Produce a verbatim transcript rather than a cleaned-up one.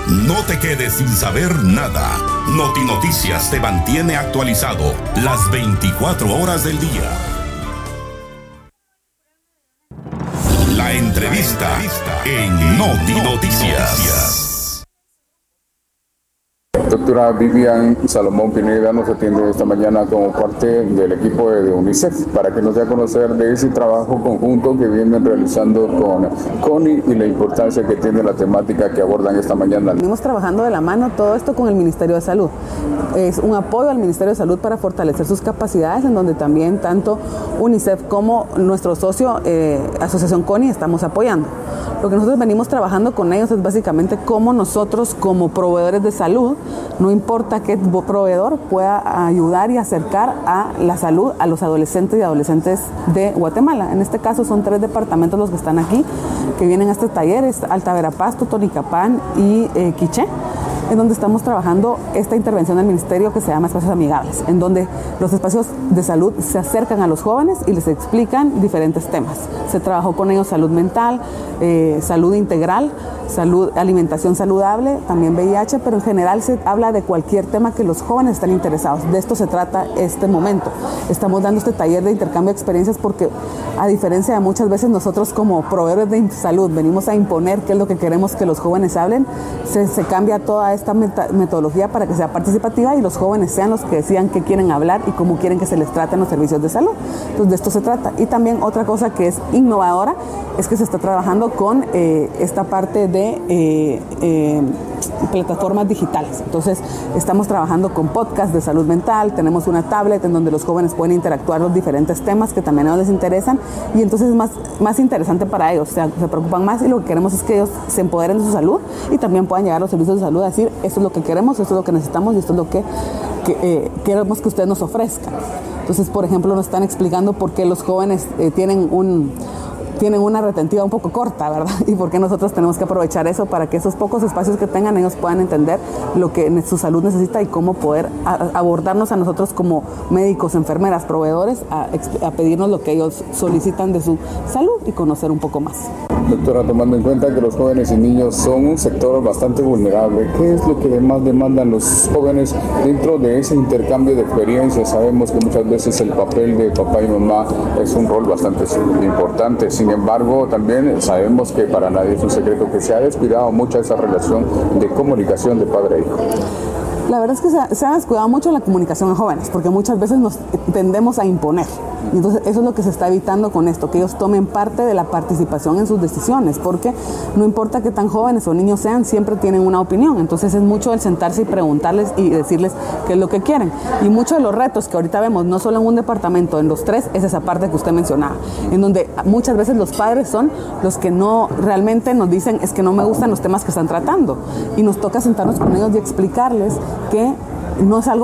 No te quedes sin saber nada. Noti Noticias te mantiene actualizado las veinticuatro horas del día. La entrevista en Noti Noticias. Doctora Vivian Salomón Pineda nos atiende esta mañana como parte del equipo de UNICEF para que nos dé a conocer de ese trabajo conjunto que vienen realizando con CONI y la importancia que tiene la temática que abordan esta mañana. Venimos trabajando de la mano todo esto con el Ministerio de Salud. Es un apoyo al Ministerio de Salud para fortalecer sus capacidades, en donde también tanto UNICEF como nuestro socio eh, Asociación CONI estamos apoyando. Lo que nosotros venimos trabajando con ellos es básicamente cómo nosotros como proveedores de salud, no importa qué proveedor, pueda ayudar y acercar a la salud a los adolescentes y adolescentes de Guatemala. En este caso son tres departamentos los que están aquí, que vienen a este taller, es Alta Verapasto, Tonicapán y eh, Quiché, en donde estamos trabajando esta intervención del Ministerio que se llama Espacios Amigables, en donde los espacios de salud se acercan a los jóvenes y les explican diferentes temas. Se trabajó con ellos salud mental, eh, salud integral, salud, alimentación saludable, también V I H, pero en general se habla de cualquier tema que los jóvenes están interesados. De esto se trata este momento. Estamos dando este taller de intercambio de experiencias porque, a diferencia de muchas veces nosotros como proveedores de salud venimos a imponer qué es lo que queremos que los jóvenes hablen, se, se cambia toda esta meta, metodología para que sea participativa y los jóvenes sean los que decidan qué quieren hablar y cómo quieren que se les traten los servicios de salud. Entonces de esto se trata. Y también otra cosa que es innovadora es que se está trabajando con eh, esta parte de eh, eh, plataformas digitales. Entonces estamos trabajando con podcast de salud mental, tenemos una tablet en donde los jóvenes pueden interactuar los diferentes temas que también a ellos les interesan y entonces es más, más interesante para ellos, o sea, se preocupan más y lo que queremos es que ellos se empoderen de su salud y también puedan llegar a los servicios de salud a decir esto es lo que queremos, esto es lo que necesitamos y esto es lo que, que eh, queremos que ustedes nos ofrezcan. Entonces, por ejemplo, nos están explicando por qué los jóvenes eh, tienen un tienen una retentiva un poco corta, ¿verdad? Y por qué nosotros tenemos que aprovechar eso para que esos pocos espacios que tengan ellos puedan entender lo que su salud necesita y cómo poder a, abordarnos a nosotros como médicos, enfermeras, proveedores, a, a pedirnos lo que ellos solicitan de su salud y conocer un poco más. Doctora, tomando en cuenta que los jóvenes y niños son un sector bastante vulnerable, ¿qué es lo que más demandan los jóvenes dentro de ese intercambio de experiencias? Sabemos que muchas veces el papel de papá y mamá es un rol bastante importante. Sin embargo, también sabemos que para nadie es un secreto que se ha descuidado mucho esa relación de comunicación de padre a hijo. La verdad es que se ha, se ha descuidado mucho la comunicación en jóvenes, porque muchas veces nos tendemos a imponer. Y entonces eso es lo que se está evitando con esto, que ellos tomen parte de la participación en sus decisiones, porque no importa qué tan jóvenes o niños sean, siempre tienen una opinión. Entonces es mucho el sentarse y preguntarles y decirles qué es lo que quieren. Y muchos de los retos que ahorita vemos, no solo en un departamento, en los tres, es esa parte que usted mencionaba, en donde muchas veces los padres son los que no realmente nos dicen es que no me gustan los temas que están tratando. Y nos toca sentarnos con ellos y explicarles que no es algo